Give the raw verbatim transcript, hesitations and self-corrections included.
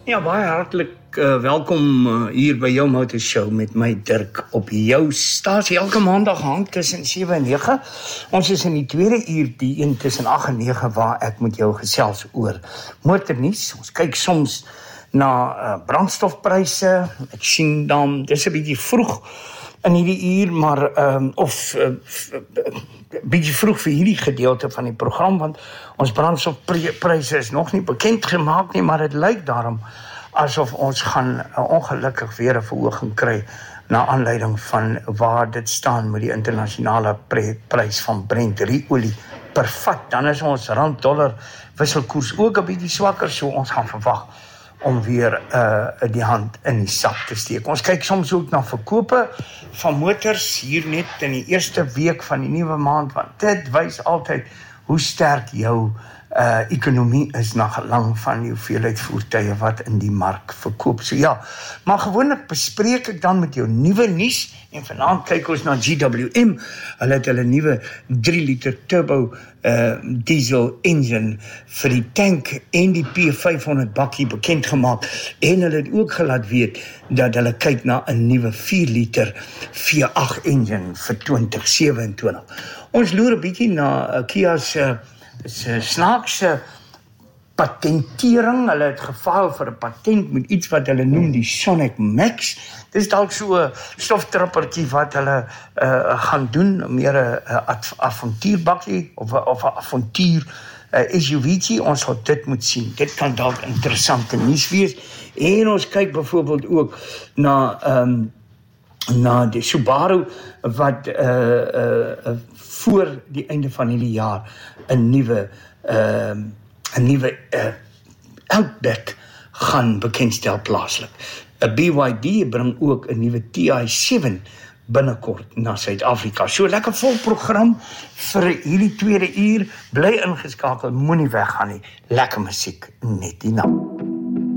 Ja, baie hartlik uh, welkom uh, hier by jou Motor Show met my Dirk op jou stasie elke maandag aand tussen sewe en nege. Ons is in die tweede uur, die een tussen agt en nege waar ek met jou gesels oor motornuus. Ons kyk soms na uh, brandstofpryse. Ek sien dan, dis 'n bietjie vroeg in hierdie uur, maar um, of uh, bietjie vroeg vir hierdie gedeelte van die program, want ons brandstofpryse is nog nie bekend gemaak nie, maar dit lyk daarom asof ons gaan uh, ongelukkig weer 'n verhoging kry na aanleiding van waar dit staan met die internasionale prys van Brent olie per vat. Dan is ons rand-dollar wisselkoers ook 'n bietjie swakker, so ons gaan verwag om weer uh, die hand in die sak te steek. Ons kyk soms ook na verkope van motors hier net in die eerste week van die nuwe maand, want dit wys altyd hoe sterk jou uh, ekonomie is na gelang van die hoeveelheid voertuie wat in die mark verkoop. So ja, maar gewoonlik bespreek ek dan met jou nuwe nuus en vanaand kyk ons na G W M. Hulle het hulle nuwe drie liter turbo uh, diesel engine vir die tank en die P vyfhonderd bakkie bekend gemaak en hulle het ook gelaat weet dat hulle kyk na 'n nuwe vier liter V agt engine vir twintig sewe en twintig. Ons loer 'n bietjie na uh, Kia se uh, snaakse patentering. Hulle het gefaal vir 'n patent met iets wat hulle noem die Sonic Max. Dis dalk so 'n stoftrappertjie wat hulle uh, gaan doen, meer 'n avontuurbakkie of 'n of 'n avontuur uh, S U V'tjie. Ons sal dit moet sien. Dit kan dalk interessante nuus wees. En ons kyk byvoorbeeld ook na um, na die Subaru wat uh, uh, voor die einde van hierdie jaar 'n nuwe uh, 'n nuwe uh, Outback gaan bekendstel plaaslik. 'n B Y D bring ook 'n nuwe T I sewe binnekort na Suid-Afrika. So lekker vol program vir hierdie tweede uur. Bly ingeskakel, moenie weggaan nie. Lekker musiek net hierna.